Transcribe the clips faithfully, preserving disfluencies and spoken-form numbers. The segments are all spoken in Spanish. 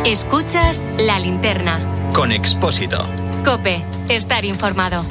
Escuchas La Linterna. Con Expósito. COPE. Estar informado.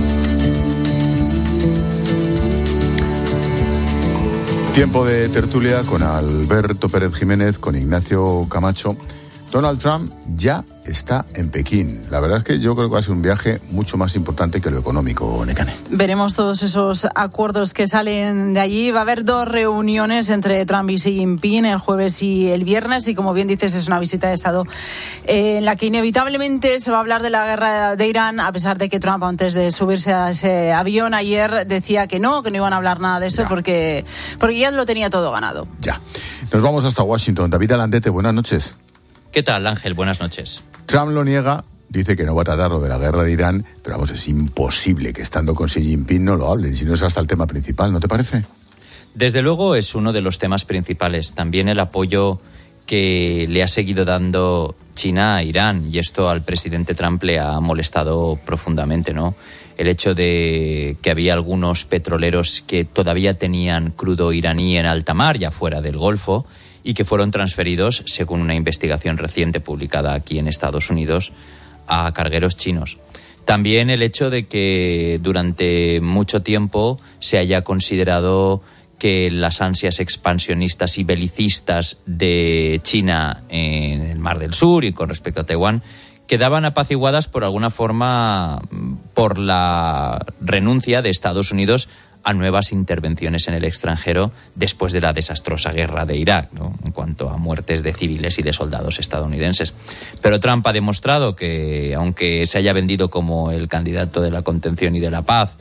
Tiempo de tertulia con Alberto Pérez Jiménez, con Ignacio Camacho. Donald Trump ya está en Pekín. La verdad es que yo creo que va a ser un viaje mucho más importante que lo económico, Nekane. Veremos todos esos acuerdos que salen de allí. Va a haber dos reuniones entre Trump y Xi Jinping, el jueves y el viernes, y como bien dices, es una visita de Estado eh, en la que inevitablemente se va a hablar de la guerra de Irán, a pesar de que Trump, antes de subirse a ese avión ayer, decía que no, que no iban a hablar nada de eso, porque, porque ya lo tenía todo ganado. Ya. Nos vamos hasta Washington. David Alandete, buenas noches. ¿Qué tal, Ángel? Buenas noches. Trump lo niega, dice que no va a tratar lo de la guerra de Irán, pero vamos, es imposible que estando con Xi Jinping no lo hablen, si no es hasta el tema principal, ¿no te parece? Desde luego es uno de los temas principales. También el apoyo que le ha seguido dando China a Irán, y esto al presidente Trump le ha molestado profundamente, ¿no? El hecho de que había algunos petroleros que todavía tenían crudo iraní en alta mar, ya fuera del Golfo, y que fueron transferidos, según una investigación reciente publicada aquí en Estados Unidos, a cargueros chinos. También el hecho de que durante mucho tiempo se haya considerado que las ansias expansionistas y belicistas de China en el Mar del Sur y con respecto a Taiwán quedaban apaciguadas por alguna forma por la renuncia de Estados Unidos a nuevas intervenciones en el extranjero después de la desastrosa guerra de Irak, ¿no?, en cuanto a muertes de civiles y de soldados estadounidenses. Pero Trump ha demostrado que, aunque se haya vendido como el candidato de la contención y de la paz,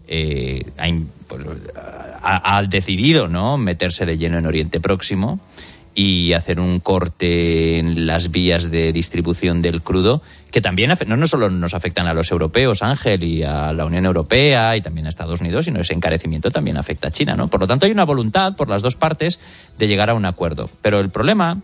eh, ha, pues, ha, ha decidido, ¿no?, meterse de lleno en Oriente Próximo y hacer un corte en las vías de distribución del crudo, que también no, no solo nos afectan a los europeos, Ángel, y a la Unión Europea y también a Estados Unidos, sino ese encarecimiento también afecta a China, ¿no? Por lo tanto, hay una voluntad por las dos partes de llegar a un acuerdo. Pero el problema,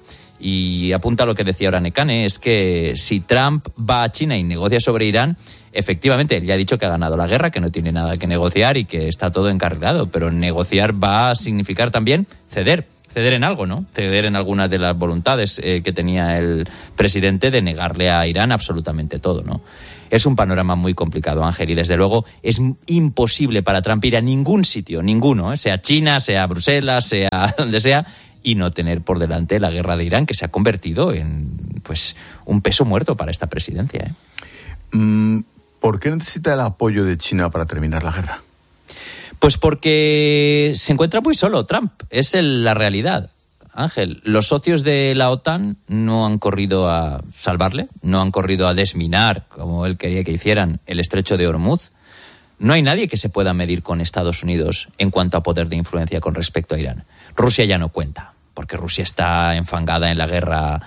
y apunta a lo que decía ahora Nekane, es que si Trump va a China y negocia sobre Irán, efectivamente, él ya ha dicho que ha ganado la guerra, que no tiene nada que negociar y que está todo encarrilado, pero negociar va a significar también ceder. Ceder en algo, ¿no? Ceder en algunas de las voluntades eh, que tenía el presidente de negarle a Irán absolutamente todo, ¿no? Es un panorama muy complicado, Ángel, y desde luego es imposible para Trump ir a ningún sitio, ninguno, ¿eh? Sea China, sea Bruselas, sea donde sea, y no tener por delante la guerra de Irán, que se ha convertido en, pues, un peso muerto para esta presidencia, ¿eh? Mm, ¿por qué necesita el apoyo de China para terminar la guerra? Pues porque se encuentra muy solo Trump, es el, la realidad. Ángel, los socios de la OTAN no han corrido a salvarle, no han corrido a desminar, como él quería que hicieran, el estrecho de Hormuz. No hay nadie que se pueda medir con Estados Unidos en cuanto a poder de influencia con respecto a Irán. Rusia ya no cuenta, porque Rusia está enfangada en la guerra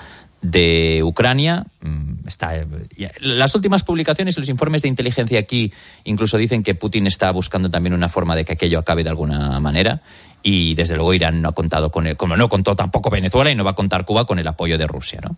de Ucrania. Está, las últimas publicaciones y los informes de inteligencia aquí incluso dicen que Putin está buscando también una forma de que aquello acabe de alguna manera, y desde luego Irán no ha contado con él, como no contó tampoco Venezuela y no va a contar Cuba con el apoyo de Rusia, ¿no?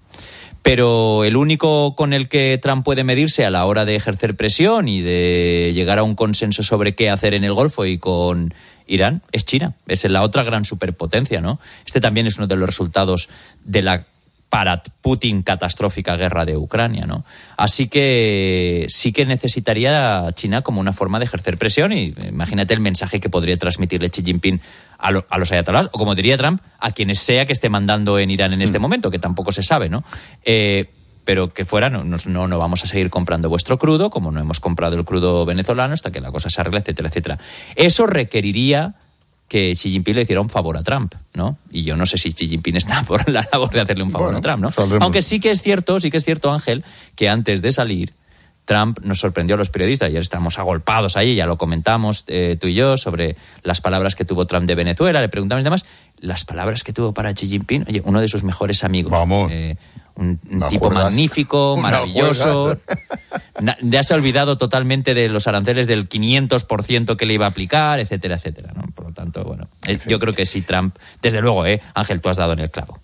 Pero el único con el que Trump puede medirse a la hora de ejercer presión y de llegar a un consenso sobre qué hacer en el Golfo y con Irán es China, es la otra gran superpotencia, ¿no? Este también es uno de los resultados de la para Putin catastrófica guerra de Ucrania, ¿no? Así que sí que necesitaría China como una forma de ejercer presión, y imagínate el mensaje que podría transmitirle Xi Jinping a, lo, a los ayatolás, o como diría Trump, a quienes sea que esté mandando en Irán en este mm. momento, que tampoco se sabe, ¿no? Eh, pero que fuera, no, no, no vamos a seguir comprando vuestro crudo, como no hemos comprado el crudo venezolano hasta que la cosa se arregle, etcétera, etcétera. Eso requeriría que Xi Jinping le hiciera un favor a Trump, ¿no? Y yo no sé si Xi Jinping está por la labor de hacerle un favor bueno, a Trump, ¿no? Saldremos. Aunque sí que es cierto, sí que es cierto, Ángel, que antes de salir, Trump nos sorprendió a los periodistas. Ayer estamos agolpados ahí, ya lo comentamos eh, tú y yo, sobre las palabras que tuvo Trump de Venezuela, le preguntamos y demás. Las palabras que tuvo para Xi Jinping, oye, uno de sus mejores amigos. Vamos. Eh, un, un tipo juegas. magnífico, maravilloso. Na, ya se ha olvidado totalmente de los aranceles del quinientos por ciento que le iba a aplicar, etcétera, etcétera, ¿no? Por lo tanto, bueno, eh, yo creo que sí, Trump, desde luego, eh, Ángel, tú has dado en el clavo.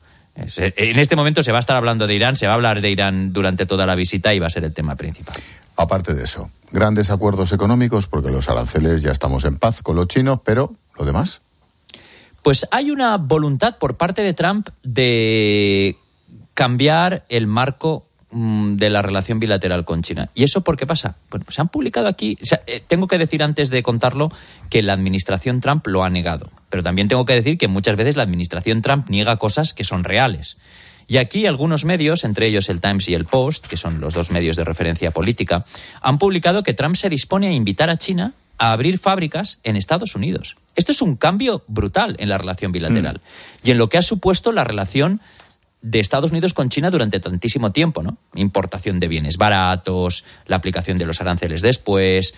En este momento se va a estar hablando de Irán, se va a hablar de Irán durante toda la visita y va a ser el tema principal. Aparte de eso, grandes acuerdos económicos, porque los aranceles ya estamos en paz con los chinos, pero ¿lo demás? Pues hay una voluntad por parte de Trump de cambiar el marco mmm, de la relación bilateral con China. ¿Y eso por qué pasa? Bueno, se han publicado aquí, o sea, eh, tengo que decir antes de contarlo que la administración Trump lo ha negado, pero también tengo que decir que muchas veces la administración Trump niega cosas que son reales. Y aquí algunos medios, entre ellos el Times y el Post, que son los dos medios de referencia política, han publicado que Trump se dispone a invitar a China a abrir fábricas en Estados Unidos. Esto es un cambio brutal en la relación bilateral mm. y en lo que ha supuesto la relación de Estados Unidos con China durante tantísimo tiempo, ¿no? Importación de bienes baratos, la aplicación de los aranceles después,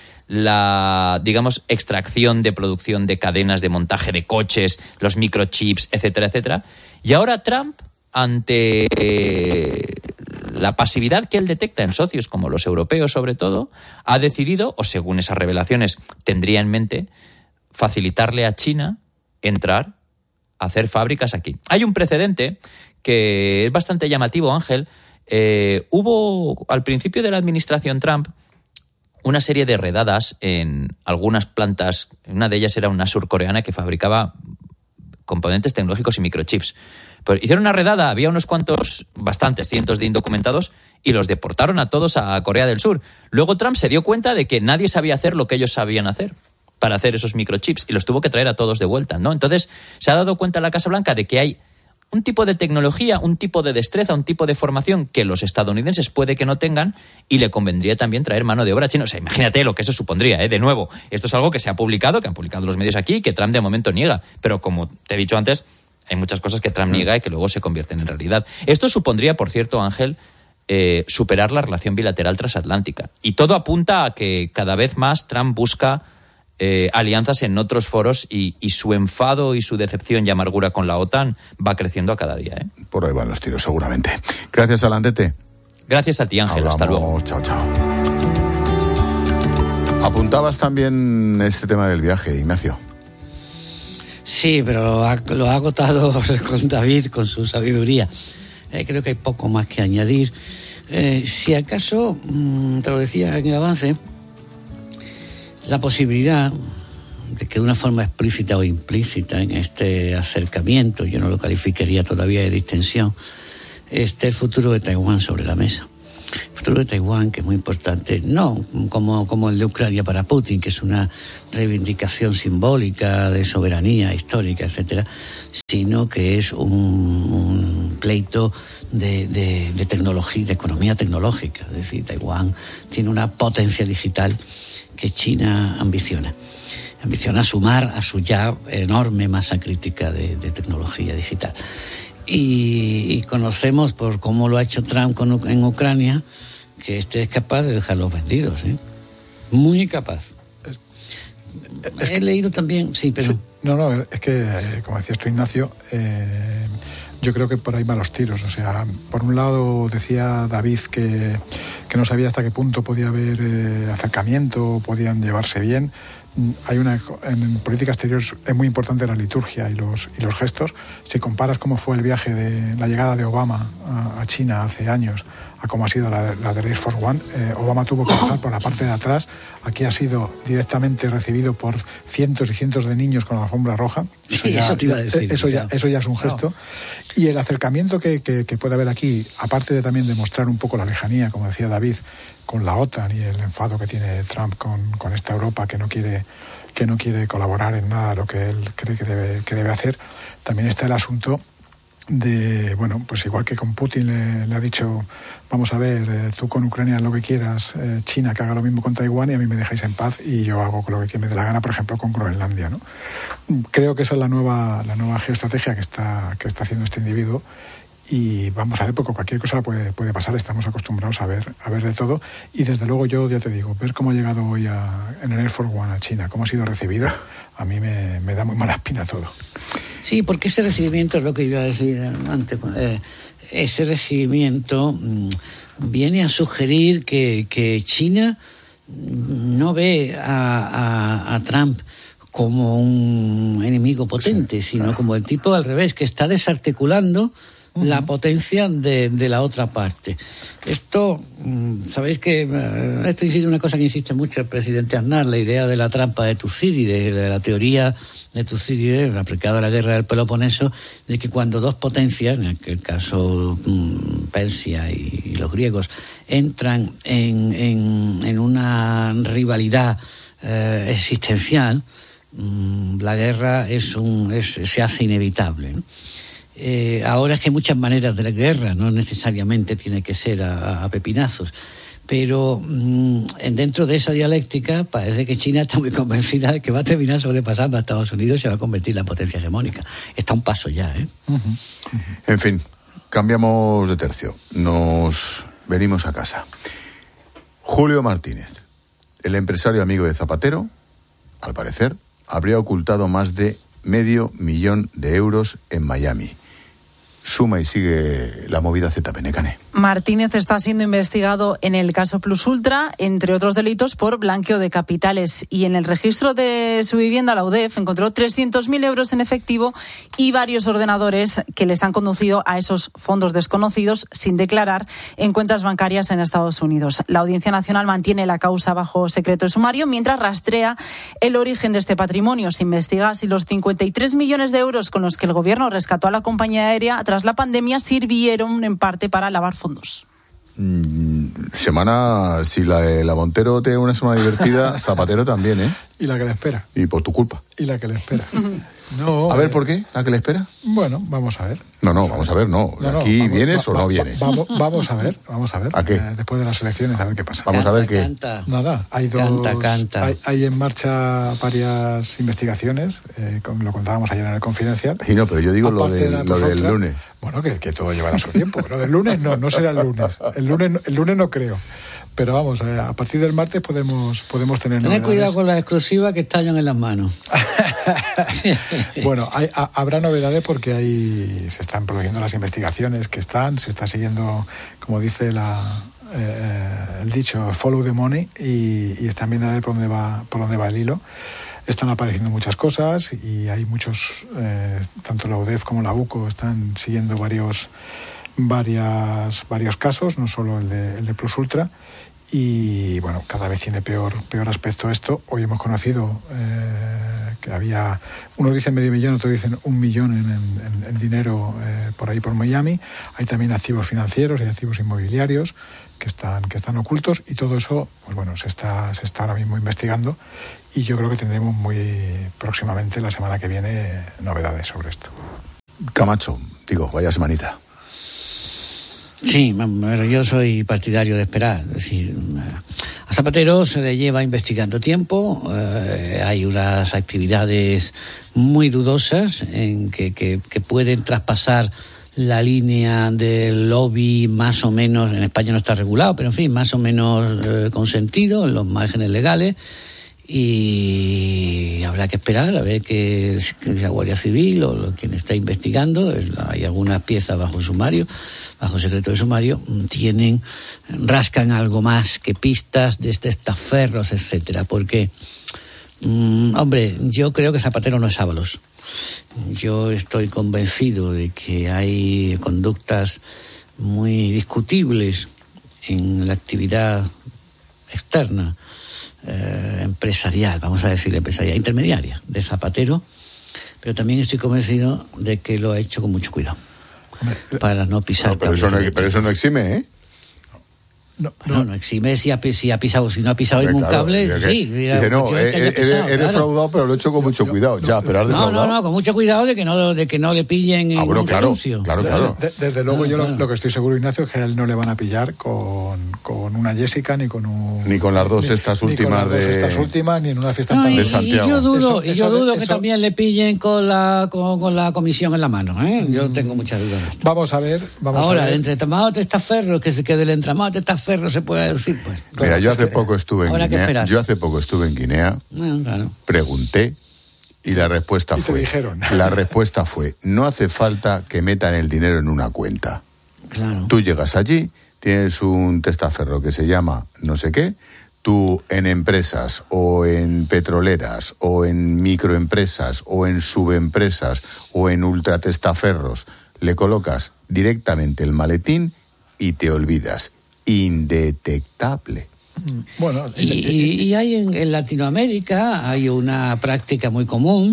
la, digamos, extracción de producción de cadenas de montaje de coches, los microchips, etcétera, etcétera. Y ahora Trump, ante eh, la pasividad que él detecta en socios como los europeos sobre todo, ha decidido, o según esas revelaciones tendría en mente, facilitarle a China entrar a hacer fábricas aquí. Hay un precedente que es bastante llamativo, Ángel. Eh, hubo al principio de la administración Trump una serie de redadas en algunas plantas. Una de ellas era una surcoreana que fabricaba componentes tecnológicos y microchips. Pero hicieron una redada, había unos cuantos, bastantes cientos de indocumentados y los deportaron a todos a Corea del Sur. Luego Trump se dio cuenta de que nadie sabía hacer lo que ellos sabían hacer para hacer esos microchips y los tuvo que traer a todos de vuelta, ¿no? Entonces se ha dado cuenta la Casa Blanca de que hay un tipo de tecnología, un tipo de destreza, un tipo de formación que los estadounidenses puede que no tengan y le convendría también traer mano de obra china. O sea, imagínate lo que eso supondría, ¿eh? De nuevo, esto es algo que se ha publicado, que han publicado los medios aquí, que Trump de momento niega. Pero como te he dicho antes, hay muchas cosas que Trump niega y que luego se convierten en realidad. Esto supondría, por cierto, Ángel, eh, superar la relación bilateral transatlántica. Y todo apunta a que cada vez más Trump busca Eh, alianzas en otros foros y, y su enfado y su decepción y amargura con la OTAN va creciendo a cada día. ¿eh? Por ahí van los tiros, seguramente. Gracias, Alandete. Gracias a ti, Ángel. Hablamos. Hasta luego. Chao, chao. Apuntabas también este tema del viaje, Ignacio. Sí, pero lo ha, lo ha agotado con David, con su sabiduría. Eh, creo que hay poco más que añadir. Eh, si acaso, mmm, te lo decía en el avance, la posibilidad de que de una forma explícita o implícita en este acercamiento, yo no lo calificaría todavía de distensión, esté el futuro de Taiwán sobre la mesa. El futuro de Taiwán, que es muy importante, no como, como el de Ucrania para Putin, que es una reivindicación simbólica de soberanía histórica, etcétera, sino que es un, un pleito de, de, de tecnología, de economía tecnológica. Es decir, Taiwán tiene una potencia digital que China ambiciona. Ambiciona sumar a su ya enorme masa crítica de, de tecnología digital. Y, y conocemos por cómo lo ha hecho Trump con, en Ucrania, que este es capaz de dejarlos vendidos, ¿eh? Muy capaz. Es, es He que, leído también, sí, pero... Sí, no, no, es que, como decías tú, Ignacio, eh, yo creo que por ahí van los tiros. O sea, por un lado decía David que, que no sabía hasta qué punto podía haber eh, acercamiento, podían llevarse bien. Hay una en política exterior es muy importante la liturgia y los y los gestos. Si comparas cómo fue el viaje de la llegada de Obama a, a China hace años a cómo ha sido la, la de Air Force One, eh, Obama tuvo que pasar por la parte de atrás. Aquí ha sido directamente recibido por cientos y cientos de niños con la alfombra roja. Eso, sí, ya, eso te iba a decir. Eso ya, eso ya es un gesto. Claro. Y el acercamiento que, que, que puede haber aquí, aparte de también demostrar un poco la lejanía, como decía David, con la OTAN y el enfado que tiene Trump con, con esta Europa que no quiere que no quiere colaborar en nada lo que él cree que debe que debe hacer, también está el asunto de, bueno, pues igual que con Putin le, le ha dicho, vamos a ver, eh, tú con Ucrania lo que quieras, eh, China que haga lo mismo con Taiwán y a mí me dejáis en paz y yo hago lo que me dé la gana, por ejemplo, con Groenlandia, ¿no? Creo que esa es la nueva la nueva geoestrategia que está que está haciendo este individuo. Y vamos a ver, porque cualquier cosa puede, puede pasar, estamos acostumbrados a ver a ver de todo. Y desde luego yo, ya te digo, ver cómo ha llegado hoy a, en el Air Force One a China, cómo ha sido recibido, a mí me, me da muy mala espina todo. Sí, porque ese recibimiento es lo que iba a decir antes. Eh, ese recibimiento mmm, viene a sugerir que, que China no ve a, a, a Trump como un enemigo potente, sí, sino claro, como el tipo al revés, que está desarticulando Uh-huh. la potencia de, de la otra parte. Esto, sabéis que esto es una cosa que insiste mucho el presidente Aznar, la idea de la trampa de Tucídides, de la teoría de Tucídides, aplicada a la guerra del Peloponeso, de que cuando dos potencias, en aquel caso Persia y, y los griegos, entran en, en, en una rivalidad eh, existencial, mmm, la guerra es un, es, se hace inevitable, ¿no? Eh, ahora es que hay muchas maneras de la guerra, no necesariamente tiene que ser a, a pepinazos. Pero mmm, dentro de esa dialéctica parece que China está muy convencida de que va a terminar sobrepasando a Estados Unidos y se va a convertir en la potencia hegemónica. Está a un paso ya, ¿eh? Uh-huh. Uh-huh. En fin, cambiamos de tercio. Nos venimos a casa. Julio Martínez, el empresario amigo de Zapatero, al parecer, habría ocultado más de medio millón de euros en Miami. Suma y sigue la movida Z P N, Cane. Martínez está siendo investigado en el caso Plus Ultra, entre otros delitos, por blanqueo de capitales. Y en el registro de su vivienda, la U D E F encontró trescientos mil euros en efectivo y varios ordenadores que les han conducido a esos fondos desconocidos sin declarar en cuentas bancarias en Estados Unidos. La Audiencia Nacional mantiene la causa bajo secreto de sumario mientras rastrea el origen de este patrimonio. Se investiga si los cincuenta y tres millones de euros con los que el gobierno rescató a la compañía aérea tras la pandemia sirvieron en parte para lavar fondos. Mm, semana, si la, la Montero tiene una semana divertida, Zapatero también, ¿eh? Y la que le espera. Y por tu culpa. Y la que le espera. No, a ver, eh, ¿por qué? ¿La que le espera? Bueno, vamos a ver. No, no, vamos a ver, no. no, no ¿Aquí vamos, vienes va, o no va, vienes? Vamos, vamos a ver, vamos a ver. ¿A qué? Eh, después de las elecciones, a ver qué pasa. Vamos canta, a ver qué. Canta. Nada, hay dos. Canta, canta. Hay, hay en marcha varias investigaciones, eh, lo contábamos ayer en el Confidencial. Y no, pero yo digo lo, de, de lo del lunes. Bueno, que, que todo llevará su tiempo. Lo del lunes no, no será el lunes. El lunes, el lunes no creo. Pero vamos, eh, a partir del martes podemos podemos tener Tened novedades. cuidado con las exclusivas que estallan en las manos. Bueno, hay, a, habrá novedades porque hay, se están produciendo las investigaciones que están, se está siguiendo, como dice la, eh, el dicho, follow the money, y, y están viendo a ver por dónde va, por dónde va el hilo. Están apareciendo muchas cosas y hay muchos, eh, tanto la U D E F como la U C O están siguiendo varios varias varios casos, no solo el de, el de Plus Ultra, y bueno, cada vez tiene peor peor aspecto esto. Hoy hemos conocido eh, que había, unos dicen medio millón, otros dicen un millón en, en, en dinero eh, por ahí por Miami. Hay también activos financieros y activos inmobiliarios que están que están ocultos, y todo eso, pues bueno, se está se está ahora mismo investigando, y yo creo que tendremos muy próximamente, la semana que viene, novedades sobre esto. Camacho, digo, vaya semanita. Sí, yo soy partidario de esperar. Es decir, a Zapatero se le lleva investigando tiempo. Eh, hay unas actividades muy dudosas en que, que, que pueden traspasar la línea del lobby, más o menos, en España no está regulado, pero en fin, más o menos eh, consentido en los márgenes legales. Y habrá que esperar a ver que, que la Guardia Civil o quien está investigando, hay algunas piezas bajo sumario, bajo secreto de sumario, tienen, rascan algo más que pistas de testaferros, etcétera, porque mmm, hombre, yo creo que Zapatero no es Ábalos. Yo estoy convencido de que hay conductas muy discutibles en la actividad externa, Eh, empresarial, vamos a decir empresarial, intermediaria de Zapatero, pero también estoy convencido de que lo ha hecho con mucho cuidado para no pisar. No, pero, eso no, pero eso no exime, ¿eh? No, no, no, no exime si ha, si ha pisado, si no ha pisado ningún claro, cable, que, sí. Mira, dice, no, he, he, pisado, he defraudado, claro, pero lo he hecho con mucho yo, cuidado. yo, ya, pero has defraudado. No, no, no, con mucho cuidado de que no, de que no le pillen en ah, bueno, un claro, renuncio. claro, claro. De, de, desde luego, claro, yo claro. Lo, lo que estoy seguro, Ignacio, es que a él no le van a pillar con, con una Jessica, ni con un... Ni con las dos estas ni, últimas ni con las de... dos estas últimas, ni en una fiesta No, en y, de Pamplona. Santiago. y yo dudo, Eso- y yo eso- dudo que eso- también le pillen con la con, con la comisión en la mano, ¿eh? Yo tengo muchas dudas de esto. Vamos a ver, vamos Ahora, a ver. el entramado de testaferros, que, se, que del entramado de testaferros se puede decir, pues. Mira, yo es hace que poco estuve en habrá que Guinea. esperar. Yo hace poco estuve en Guinea, Bueno, claro. pregunté y la respuesta Y te fue... dijeron. La respuesta fue, no hace falta que metan el dinero en una cuenta. Claro. Tú llegas allí, tienes un testaferro que se llama no sé qué, tú en empresas o en petroleras o en microempresas o en subempresas o en ultratestaferros le colocas directamente el maletín y te olvidas. Indetectable. Bueno, Y, y, y hay en, en Latinoamérica hay una práctica muy común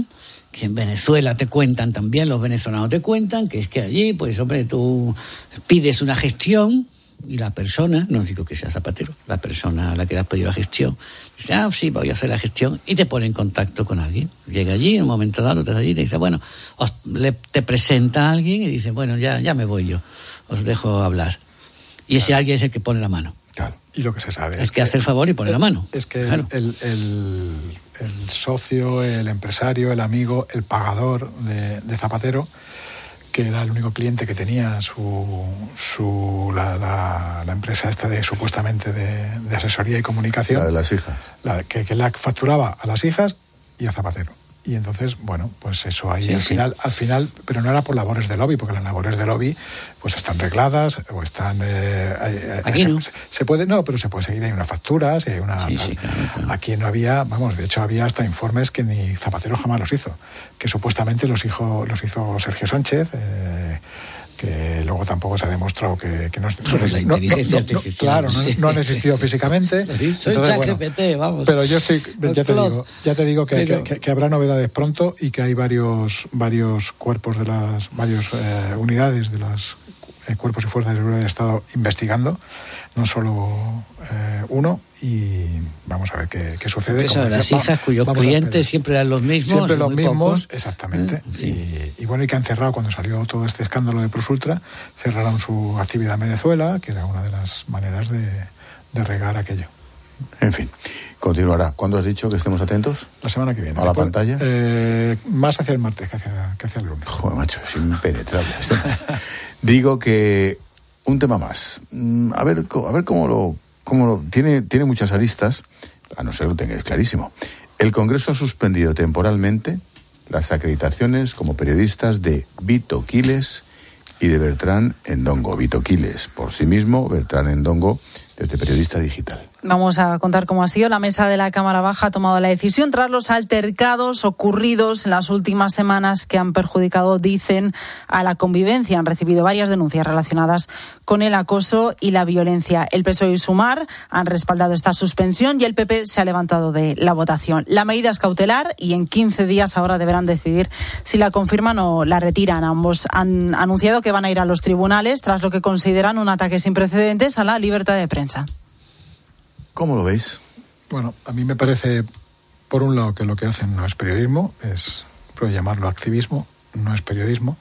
que en Venezuela te cuentan también, los venezolanos te cuentan, que es que allí, pues hombre, tú pides una gestión y la persona, no digo que sea Zapatero, la persona a la que le has pedido la gestión, dice, ah, sí, voy a hacer la gestión, y te pone en contacto con alguien. Llega allí, en un momento dado, te allí y te dice, bueno, os, le, te presenta a alguien y dice, bueno, ya, ya me voy yo, os dejo hablar. Y ese alguien es el que pone la mano. Claro, y lo que se sabe es, es que, que hace el favor y pone el, la mano. Es que claro. el, el, el socio, el empresario, el amigo, el pagador de, de Zapatero, que era el único cliente que tenía su, su la, la, la empresa esta de supuestamente de, de asesoría y comunicación. La de las hijas. La, que, que la facturaba a las hijas y a Zapatero. Y entonces, bueno, pues eso ahí sí, al sí. final, al final, pero no era por labores de lobby, porque las labores de lobby pues están regladas o están eh, aquí se, no. se, se puede, no, pero se puede seguir, hay unas facturas, hay una sí, sí, claro, claro. Aquí no había, vamos, de hecho había hasta informes que ni Zapatero jamás los hizo, que supuestamente los hizo, los hizo Sergio Sánchez, eh, que luego tampoco se ha demostrado que, que no, no, la inteligencia no, no, artificial. Claro, no, sí. no han existido físicamente. Soy ChatGPT, bueno, vamos. Pero yo estoy, ya te digo, ya te digo que, pero... que, que habrá novedades pronto y que hay varios varios cuerpos de las varios eh, unidades de las eh, cuerpos y fuerzas de seguridad del Estado investigando, no solo eh, uno, y vamos a ver qué, qué sucede. Eso de las hijas cuyos clientes siempre eran los mismos. Siempre los mismos, pocos. exactamente. ¿Eh? Sí. Y, y bueno, y que han cerrado, cuando salió todo este escándalo de Prosultra, cerraron su actividad en Venezuela, que era una de las maneras de, de regar aquello. En fin, continuará. ¿Cuándo has dicho que estemos atentos? La semana que viene. ¿A la Después, pantalla? Eh, más hacia el martes que hacia, que hacia el lunes. Joder, macho, es impenetrable esto. Digo que un tema más. A ver, a ver cómo lo... Cómo lo tiene, tiene muchas aristas, a no ser que lo tengáis clarísimo. El Congreso ha suspendido temporalmente las acreditaciones como periodistas de Vito Quiles y de Bertrán Endongo. Vito Quiles por sí mismo, Bertrán Endongo desde Periodista Digital. Vamos a contar cómo ha sido. La mesa de la Cámara Baja ha tomado la decisión tras los altercados ocurridos en las últimas semanas que han perjudicado, dicen, a la convivencia. Han recibido varias denuncias relacionadas con el acoso y la violencia. El P S O E y Sumar han respaldado esta suspensión y el P P se ha levantado de la votación. La medida es cautelar y en quince días ahora deberán decidir si la confirman o la retiran. Ambos han anunciado que van a ir a los tribunales tras lo que consideran un ataque sin precedentes a la libertad de prensa. ¿Cómo lo veis? Bueno, a mí me parece, por un lado, que lo que hacen no es periodismo, es, puedo llamarlo activismo, no es periodismo.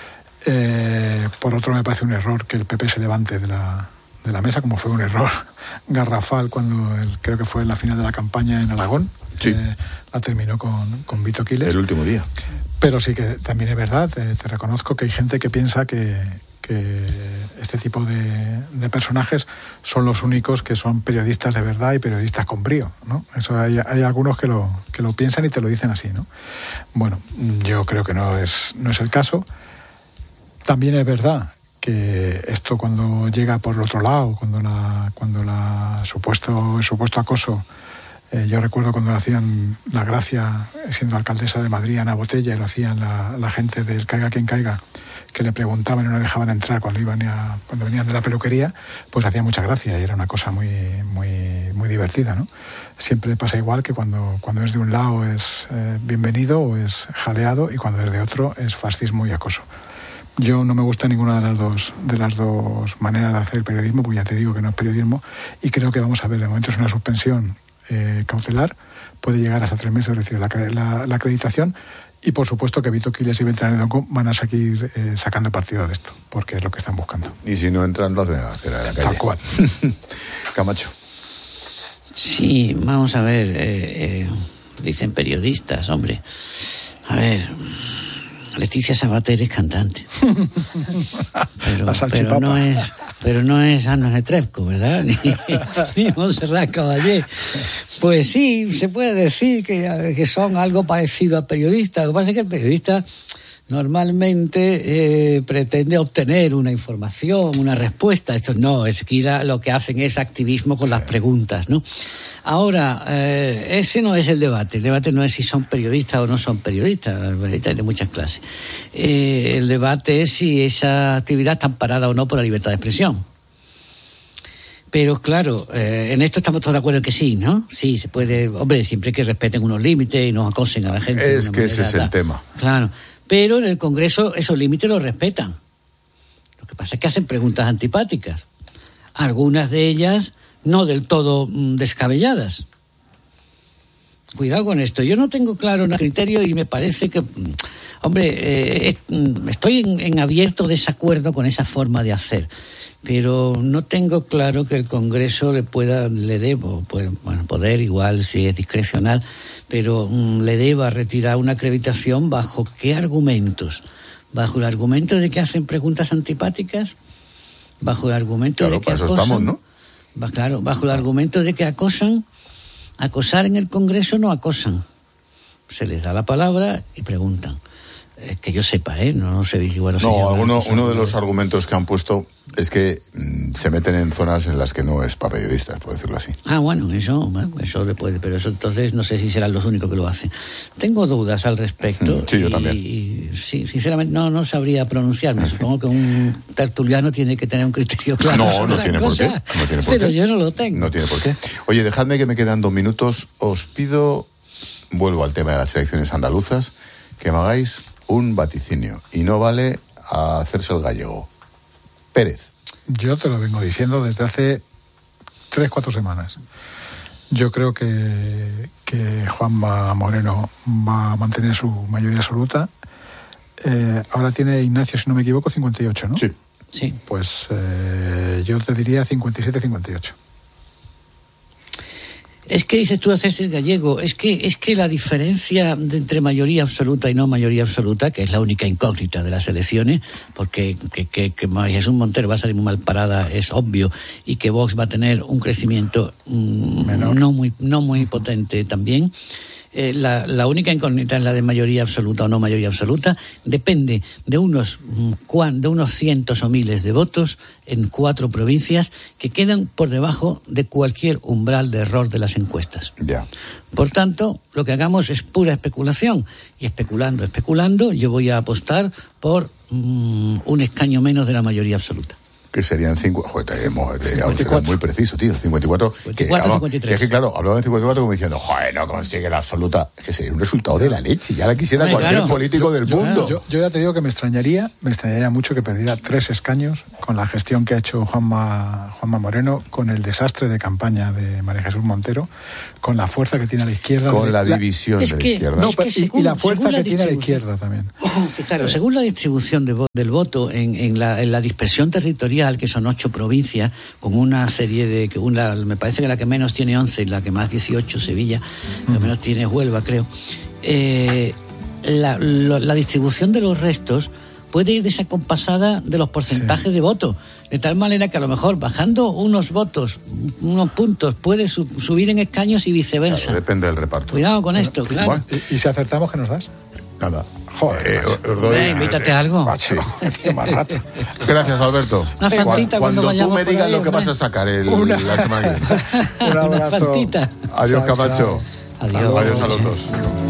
Eh, por otro, me parece un error que el P P se levante de la, de la mesa, como fue un error garrafal cuando el, creo que fue en la final de la campaña en Aragón. Sí. Eh, la terminó con, con Vito Quiles. El último día. Pero sí que también es verdad, te, te reconozco que hay gente que piensa que, que este tipo de, de personajes son los únicos que son periodistas de verdad y periodistas con brío, ¿no? Eso hay, hay algunos que lo, que lo piensan y te lo dicen así, ¿no? Bueno, yo creo que no es, no es el caso. También es verdad que esto, cuando llega por el otro lado, cuando la, cuando la supuesto, el supuesto acoso, eh, yo recuerdo cuando hacían la gracia, siendo alcaldesa de Madrid, Ana Botella, y lo hacían la, la gente del Caiga quien caiga, que le preguntaban y no le dejaban entrar cuando iban a, cuando venían de la peluquería, pues hacía mucha gracia y era una cosa muy muy muy divertida, ¿no? Siempre pasa igual, que cuando, cuando es de un lado es eh, bienvenido o es jaleado, y cuando es de otro es fascismo y acoso. Yo no me gusta ninguna de las dos de las dos maneras de hacer periodismo, porque ya te digo que no es periodismo, y creo que vamos a ver, de momento es una suspensión eh, cautelar, puede llegar hasta tres meses, es decir, la, la, la acreditación, y por supuesto que Vito Quiles y Bertrán Endongo van a seguir eh, sacando partido de esto, porque es lo que están buscando. Y si no entran, lo hacen a hacer a la calle. Tal cual. Camacho. Sí, vamos a ver, eh, eh, dicen periodistas, hombre. A ver, Leticia Sabater es cantante. Pero, pero no es, pero no es Ana Netrebko, ¿verdad? Ni, ni Montserrat Caballé. Pues sí, se puede decir que, que son algo parecido a periodistas. Lo que pasa es que el periodista normalmente eh, pretende obtener una información, una respuesta. Esto no, es que lo que hacen es activismo con sí. las preguntas, ¿no? Ahora, eh, ese no es el debate. El debate no es si son periodistas o no son periodistas. Periodistas de muchas clases. Eh, el debate es si esa actividad está amparada o no por la libertad de expresión. Pero claro, eh, en esto estamos todos de acuerdo en que sí, ¿no? Sí, se puede, hombre, siempre que respeten unos límites y no acosen a la gente. Es que ese es el tema. Claro, pero en el Congreso esos límites los respetan. Lo que pasa es que hacen preguntas antipáticas. Algunas de ellas no del todo mm, descabelladas. Cuidado con esto. Yo no tengo claro un criterio y me parece que, hombre, eh, estoy en, en abierto desacuerdo con esa forma de hacer, pero no tengo claro que el Congreso le pueda, le debo, pues, bueno, poder igual si es discrecional, pero um, le deba retirar una acreditación bajo qué argumentos. Bajo el argumento de que hacen preguntas antipáticas, bajo el argumento claro, de que para eso acosan, estamos, ¿no? Va, claro, bajo el argumento de que acosan. Acosar en el Congreso no acosan. Se les da la palabra y preguntan. Eh, que yo sepa, ¿eh? No, no sé, igual no sé. No, si alguno, uno de los argumentos que han puesto es que mmm, se meten en zonas en las que no es para periodistas, por decirlo así. Ah, bueno, eso, bueno, eso le puede, pero eso entonces no sé si serán los únicos que lo hacen. Tengo dudas al respecto. Sí, yo y, también. Y, sí, sinceramente no, no sabría pronunciarme. Supongo que un tertuliano tiene que tener un criterio claro. No, no tiene por qué. No tiene por pero qué. yo no lo tengo. No tiene por qué. Oye, dejadme que me quedan dos minutos. Os pido, vuelvo al tema de las elecciones andaluzas, que me hagáis un vaticinio. Y no vale a hacerse el gallego. Pérez. Yo te lo vengo diciendo desde hace tres, cuatro semanas. Yo creo que, que Juanma Moreno va a mantener su mayoría absoluta. Eh, ahora tiene Ignacio, si no me equivoco, cincuenta y ocho, ¿no? Sí. Sí. Pues eh, yo te diría cincuenta y siete, cincuenta y ocho. Es que dices tú hacerse el gallego, es que es que la diferencia de entre mayoría absoluta y no mayoría absoluta, que es la única incógnita de las elecciones, porque que, que, que María Jesús Montero va a salir muy mal parada es obvio, y que Vox va a tener un crecimiento mmm, no muy no muy potente también. Eh, la, la única incógnita es la de mayoría absoluta o no mayoría absoluta. Depende de unos de unos cientos o miles de votos en cuatro provincias que quedan por debajo de cualquier umbral de error de las encuestas. Ya. Por tanto, lo que hagamos es pura especulación. Y especulando, especulando, yo voy a apostar por um, un escaño menos de la mayoría absoluta. Que serían cinco, joder, cincuenta y cuatro. Muy preciso, tío, cincuenta y cuatro. cincuenta y cuatro, que, cincuenta y tres. Es que claro, hablaban de cincuenta y cuatro como diciendo, joder, no consigue la absoluta. Es que sería un resultado de la leche, ya la quisiera Ay, cualquier claro. político yo, del yo, mundo. Yo, yo ya te digo que me extrañaría, me extrañaría mucho que perdiera tres escaños con la gestión que ha hecho Juanma, Juanma Moreno, con el desastre de campaña de María Jesús Montero, con la fuerza que tiene a la izquierda. Con de, la división es de la que- izquierda. No, Es que y- según- y la fuerza según la que tiene a la distribución- izquierda también. Fijaros, según la distribución de vo- del voto en, en, la, en la dispersión territorial, que son ocho provincias, con una serie de... que una, me parece que la que menos tiene once, la que más dieciocho, Sevilla, la que menos tiene Huelva, creo. Eh, la, lo- la distribución de los restos puede ir desacompasada de los porcentajes Sí. de voto, de tal manera que a lo mejor bajando unos votos, unos puntos, puede su- subir en escaños y viceversa. Claro, depende del reparto. Cuidado con esto, claro. Bueno, ¿Y, y si acertamos, qué nos das? nada. Joder, Eh, macho. os doy- Eh, invítate a algo. Macho, tío, más rato. Gracias, Alberto. Una Cuan- fantita Cuando cuando tú vayamos me por digas ahí, lo que hombre. vas a sacar el, Una- la semana que viene. Un Una abrazo. fantita. Adiós, Chao, Camacho. chao. Adiós. Adiós a los dos.